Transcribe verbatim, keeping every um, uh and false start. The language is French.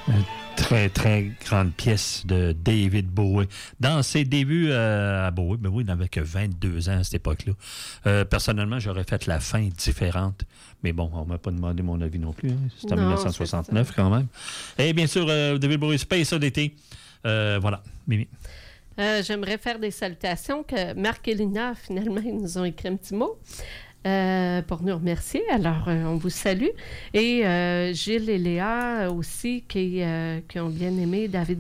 Une très, très grande pièce de David Bowie. Dans ses débuts euh, à Bowie, ben oui, il n'avait que vingt-deux ans à cette époque-là. Euh, personnellement, j'aurais fait la fin différente. Mais bon, on ne m'a pas demandé mon avis non plus. Hein. C'était en Non, dix-neuf soixante-neuf quand même. Et bien sûr, euh, David Bowie, Space Oddity. Euh, voilà, Mimi. Euh, j'aimerais faire des salutations que Marc et Lina, finalement, ils nous ont écrit un petit mot. Euh, pour nous remercier. Alors, euh, on vous salue. Et euh, Gilles et Léa aussi qui, euh, qui ont bien aimé David